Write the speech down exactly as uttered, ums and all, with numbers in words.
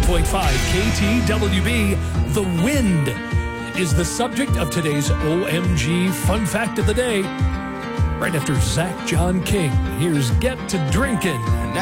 point five K T W B. The wind is the subject of today's O M G Fun Fact of the Day. Right after Zach John King, here's Get to Drinkin'.